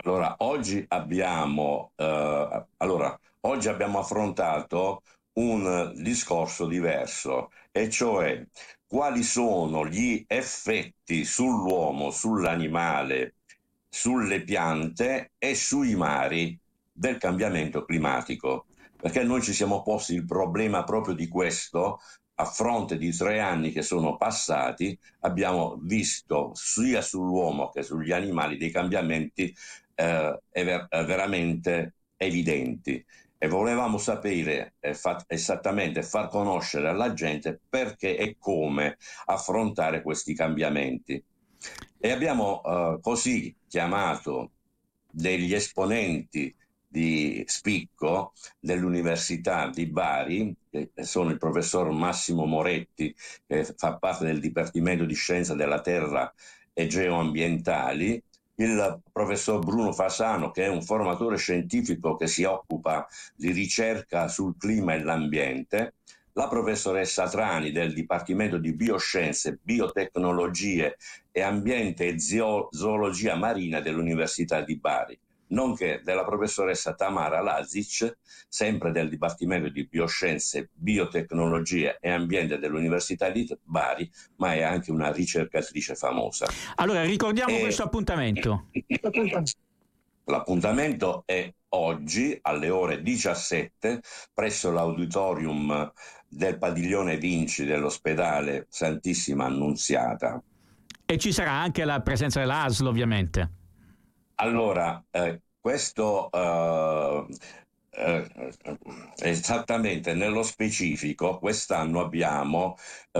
Allora, oggi abbiamo affrontato un discorso diverso, e cioè quali sono gli effetti sull'uomo, sull'animale, sulle piante e sui mari del cambiamento climatico. Perché noi ci siamo posti il problema proprio di questo. A fronte di 3 anni che sono passati, abbiamo visto sia sull'uomo che sugli animali dei cambiamenti veramente evidenti, e volevamo sapere esattamente, far conoscere alla gente perché e come affrontare questi cambiamenti. E abbiamo così chiamato degli esponenti di spicco dell'Università di Bari, che sono il professor Massimo Moretti, che fa parte del Dipartimento di Scienza della Terra e Geoambientali, il professor Bruno Fasano, che è un formatore scientifico che si occupa di ricerca sul clima e l'ambiente, la professoressa Trani del Dipartimento di Bioscienze, Biotecnologie e Ambiente e Zoologia Marina dell'Università di Bari, nonché della professoressa Tamara Lazic, sempre del Dipartimento di Bioscienze, Biotecnologie e Ambiente dell'Università di Bari, ma è anche una ricercatrice famosa. Allora, ricordiamo questo appuntamento. L'appuntamento è oggi alle ore 17 presso l'auditorium del Padiglione Vinci dell'ospedale Santissima Annunziata. E ci sarà anche la presenza dell'ASL, ovviamente. Allora, questo esattamente nello specifico, quest'anno abbiamo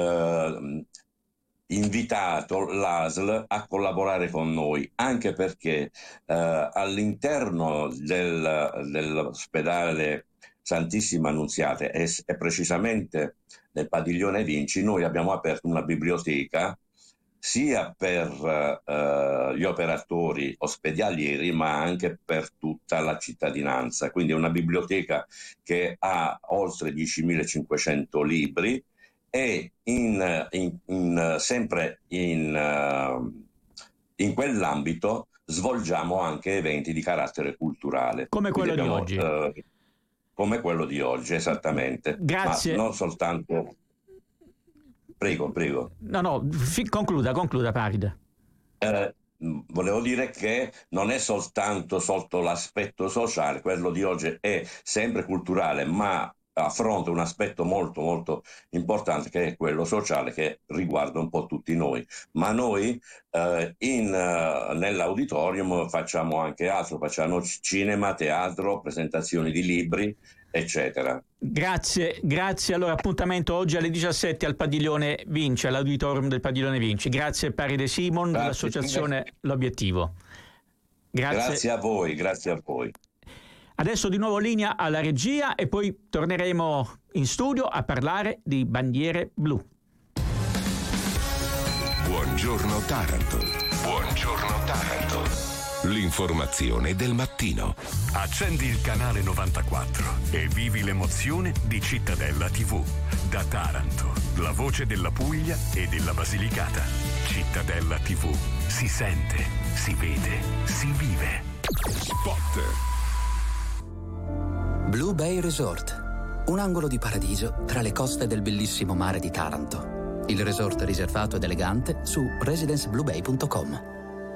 invitato l'ASL a collaborare con noi, anche perché all'interno dell'ospedale Santissima Annunziata e precisamente nel Padiglione Vinci noi abbiamo aperto una biblioteca sia per gli operatori ospedalieri ma anche per tutta la cittadinanza. Quindi è una biblioteca che ha oltre 10.500 libri e sempre in quell'ambito svolgiamo anche eventi di carattere culturale. Come quello di oggi. Come quello di oggi, esattamente. Grazie. Ma non soltanto... Prego. No, concluda Paride. Volevo dire che non è soltanto sotto l'aspetto sociale, quello di oggi è sempre culturale, ma affronta un aspetto molto molto importante, che è quello sociale, che riguarda un po' tutti noi. Ma noi nell'auditorium facciamo anche altro, facciamo cinema, teatro, presentazioni di libri, eccetera. Grazie. Allora, appuntamento oggi alle 17 al Padiglione Vinci, all'auditorium del Padiglione Vinci. Grazie Paride Simon, dell'associazione L'Obiettivo. Grazie a voi. Adesso di nuovo linea alla regia e poi torneremo in studio a parlare di bandiere blu. Buongiorno Taranto. L'informazione del mattino. Accendi il canale 94 e vivi l'emozione di Cittadella TV. Da Taranto, la voce della Puglia e della Basilicata. Cittadella TV. Si sente, si vede, si vive. Spot. Blue Bay Resort. Un angolo di paradiso tra le coste del bellissimo mare di Taranto. Il resort riservato ed elegante su residencebluebay.com.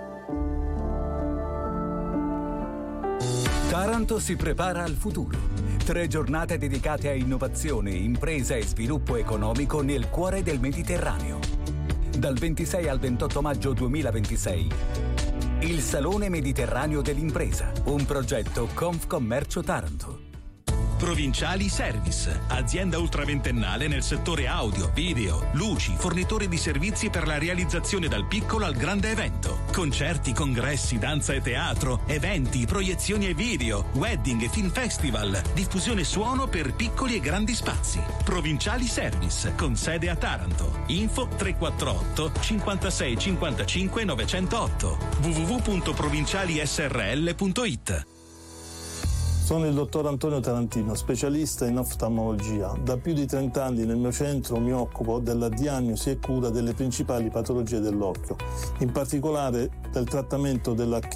Taranto si prepara al futuro. 3 giornate dedicate a innovazione, impresa e sviluppo economico nel cuore del Mediterraneo. Dal 26 al 28 maggio 2026. Il Salone Mediterraneo dell'Impresa, un progetto Confcommercio Taranto. Provinciali Service, azienda ultraventennale nel settore audio, video, luci, fornitore di servizi per la realizzazione dal piccolo al grande evento. Concerti, congressi, danza e teatro, eventi, proiezioni e video, wedding e film festival, diffusione suono per piccoli e grandi spazi. Provinciali Service, con sede a Taranto. Info 348 56 55 908 www.provincialisrl.it. Sono il dottor Antonio Tarantino, specialista in oftalmologia. Da più di 30 anni nel mio centro mi occupo della diagnosi e cura delle principali patologie dell'occhio, in particolare del trattamento della